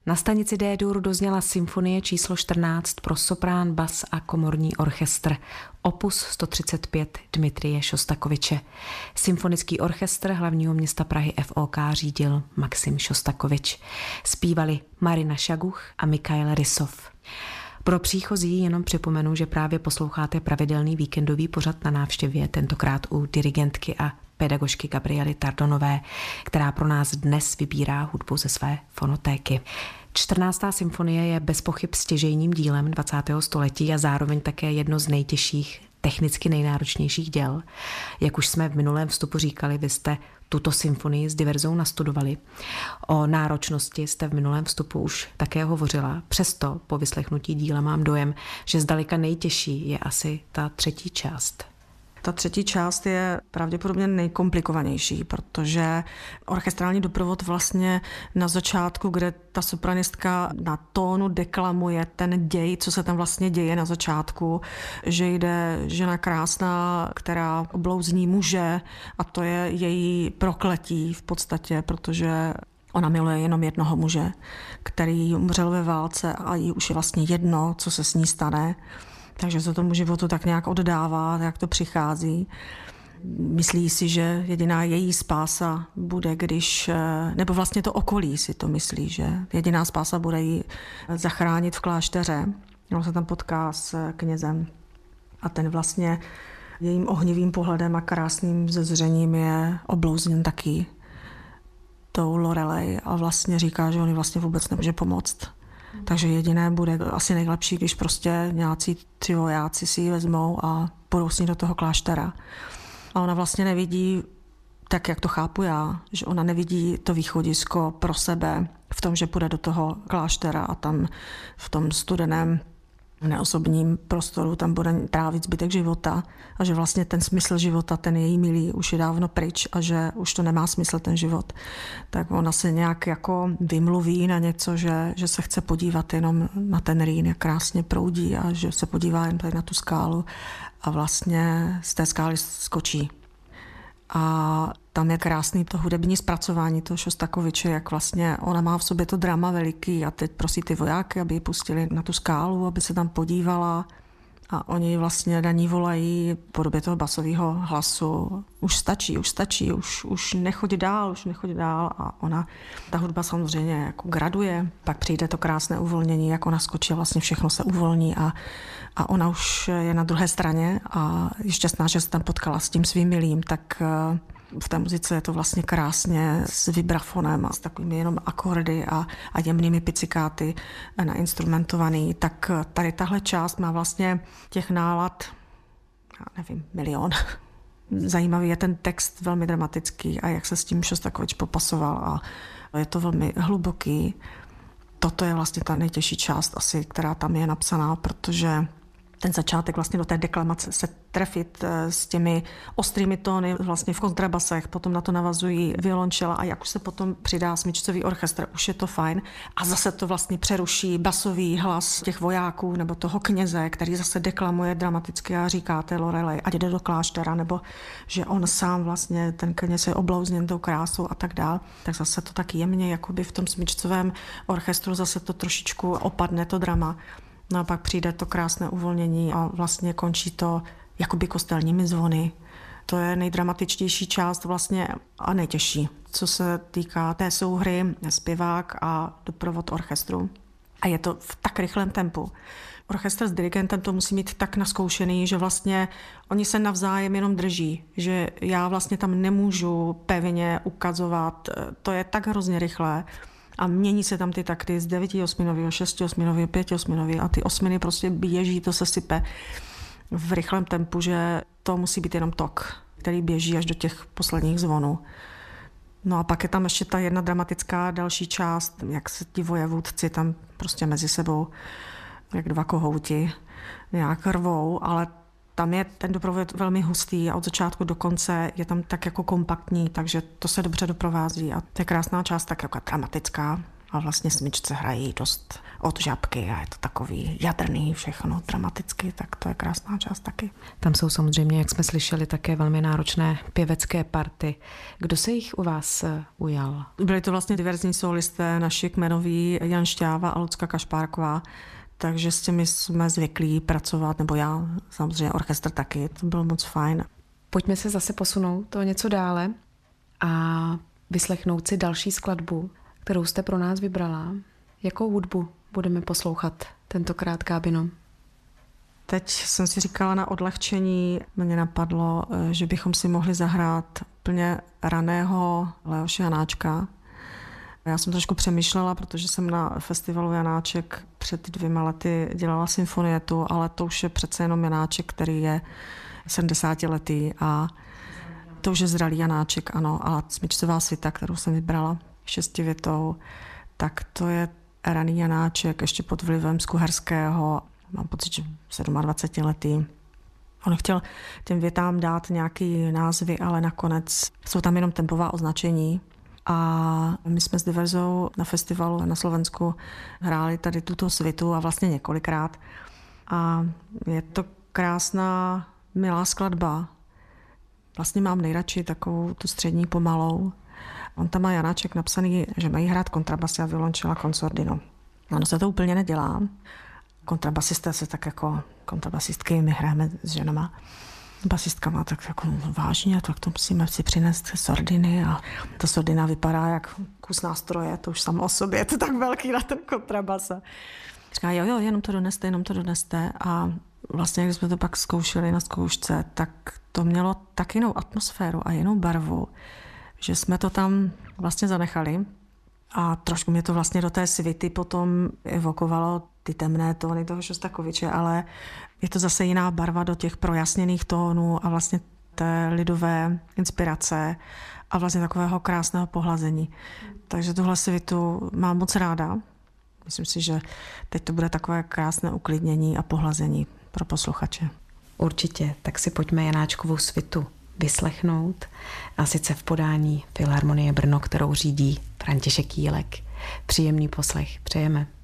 Na stanici D-dur dozněla symfonie číslo 14 pro soprán, bas a komorní orchestr, opus 135 Dmitrije Šostakoviče. Symfonický orchestr hlavního města Prahy FOK řídil Maxim Šostakovič. Zpívali Marina Šaguch a Mikhail Rysov. Pro příchozí jenom připomenu, že právě posloucháte pravidelný víkendový pořad Na návštěvě, tentokrát u dirigentky a pedagožky Gabriely Tardonové, která pro nás dnes vybírá hudbu ze své fonotéky. 14. symfonie je bez pochyb stěžejním dílem 20. století a zároveň také jedno z nejtěžších, technicky nejnáročnějších děl. Jak už jsme v minulém vstupu říkali, vy jste tuto symfonii s diverzou nastudovali. O náročnosti jste v minulém vstupu už také hovořila. Přesto po vyslechnutí díla mám dojem, že zdaleka nejtěžší je asi ta třetí část. Ta třetí část je pravděpodobně nejkomplikovanější, protože orchestrální doprovod vlastně na začátku, kde ta sopranistka na tónu deklamuje ten děj, co se tam vlastně děje na začátku, že jde žena krásná, která oblouzní muže a to je její prokletí v podstatě, protože ona miluje jenom jednoho muže, který umřel ve válce a jí už je vlastně jedno, co se s ní stane. Takže se tomu životu tak nějak oddává, jak to přichází. Myslí si, že jediná její spása bude, nebo vlastně to okolí si to myslí, že jediná spása bude jí zachránit v klášteře. On se tam potká s knězem a ten vlastně jejím ohnivým pohledem a krásným zezřením je oblouzněn taky tou Lorelej a vlastně říká, že on jí vlastně vůbec nemůže pomoct. Takže jediné bude asi nejlepší, když prostě nějací 3 vojáci si ji vezmou a půjdou s ní do toho kláštera. A ona vlastně nevidí, tak jak to chápu já, že ona nevidí to východisko pro sebe v tom, že půjde do toho kláštera a tam v tom studeném neosobním prostoru tam bude trávit zbytek života a že vlastně ten smysl života, ten její milý, už je dávno pryč a že už to nemá smysl ten život. Tak ona se nějak jako vymluví na něco, že se chce podívat jenom na ten Rýn, jak krásně proudí a že se podívá jen tady na tu skálu a vlastně z té skály skočí. A tam je krásný to hudební zpracování toho Šostakoviče, jak vlastně ona má v sobě to drama veliký a teď prosí ty vojáky, aby ji pustili na tu skálu, aby se tam podívala a oni vlastně na ní volají v podobě toho basového hlasu už stačí, už nechoď dál a ona, ta hudba samozřejmě jako graduje, pak přijde to krásné uvolnění, jak ona skočí a vlastně všechno se uvolní a ona už je na druhé straně a je šťastná, že se tam potkala s tím svým milým, tak v té muzice je to vlastně krásně s vibrafonem a s takovými jenom akordy a jemnými picikáty nainstrumentovaný, tak tady tahle část má vlastně těch nálad, já nevím, milion. Zajímavý je ten text, velmi dramatický a jak se s tím Šostakovič popasoval a je to velmi hluboký. Toto je vlastně ta nejtěžší část asi, která tam je napsaná, protože ten začátek vlastně do té deklamace se trefit s těmi ostrými tóny vlastně v kontrabasech, potom na to navazují violončela a jak už se potom přidá smyčcový orchestr, už je to fajn a zase to vlastně přeruší basový hlas těch vojáků nebo toho kněze, který zase deklamuje dramaticky a říká té Lorelej, ať jde do kláštera, nebo že on sám vlastně, ten kněz je oblouzněn tou krásou a tak dál, tak zase to tak jemně, jakoby v tom smyčcovém orchestru zase to trošičku opadne to drama. No a pak přijde to krásné uvolnění a vlastně končí to jakoby kostelními zvony. To je nejdramatičtější část vlastně a nejtěžší, co se týká té souhry, zpěvák a doprovod orchestru. A je to v tak rychlém tempu. Orchestr s dirigentem to musí mít tak naskoušený, že vlastně oni se navzájem jenom drží, že já vlastně tam nemůžu pevně ukazovat, to je tak hrozně rychlé. A mění se tam ty takty z 9/8, 6/8, 5/8 a ty osminy prostě běží, to se sype v rychlém tempu, že to musí být jenom tok, který běží až do těch posledních zvonů. No a pak je tam ještě ta jedna dramatická další část, jak se ti vojevůdci tam prostě mezi sebou, jak 2 kohouti, nějak rvou, ale tam je ten doprovod velmi hustý a od začátku do konce je tam tak jako kompaktní, takže to se dobře doprovází a to je krásná část, tak jako dramatická A vlastně smyčce hrají dost od žabky a je to takový jadrný všechno, dramaticky, tak to je krásná část taky. Tam jsou samozřejmě, jak jsme slyšeli, také velmi náročné pěvecké party. Kdo se jich u vás ujal? Byli to vlastně diverzní solisté, naši kmenoví Jan Šťáva a Lucka Kašpárková, takže s těmi jsme zvyklí pracovat, nebo já, samozřejmě orchestr taky, to bylo moc fajn. Pojďme se zase posunout o něco dále a vyslechnout si další skladbu, kterou jste pro nás vybrala. Jakou hudbu budeme poslouchat tentokrát, Gábino? Teď jsem si říkala na odlehčení, mě napadlo, že bychom si mohli zahrát úplně raného Leoše Janáčka. Já jsem trošku přemýšlela, protože jsem na festivalu Janáček před 2 lety dělala symfonietu, ale to už je přece jenom Janáček, který je 70letý a to už je zralý Janáček, ano. A smyčcová svita, kterou jsem vybrala 6 větou, tak to je raný Janáček, ještě pod vlivem Skuherského, mám pocit, že 27letý. On chtěl těm větám dát nějaký názvy, ale nakonec jsou tam jenom tempová označení. A my jsme s Diverzou na festivalu na Slovensku hráli tady tuto svitu a vlastně několikrát. A je to krásná, milá skladba. Vlastně mám nejradši takovou tu střední pomalou. On tam má Janáček napsaný, že mají hrát kontrabasy a violončela concertino. Ono se to úplně nedělá. Kontrabasisté se tak jako kontrabasistky, my hrajeme s ženama. Basistka má tak jako vážně, tak to musíme si přinést sordiny a ta sordina vypadá jak kus nástroje, to už samo o sobě je to tak velký na ten kontrabas. Říká, jo, jenom to doneste a vlastně, když jsme to pak zkoušeli na zkoušce, tak to mělo tak jinou atmosféru a jinou barvu, že jsme to tam vlastně zanechali a trošku mě to vlastně do té svity potom evokovalo ty temné tóny toho Šostakoviče, ale je to zase jiná barva do těch projasněných tónů a vlastně té lidové inspirace a vlastně takového krásného pohlazení. Takže tuhle svitu mám moc ráda. Myslím si, že teď to bude takové krásné uklidnění a pohlazení pro posluchače. Určitě, tak si pojďme Janáčkovou svitu vyslechnout a sice v podání Filharmonie Brno, kterou řídí František Jílek. Příjemný poslech přejeme.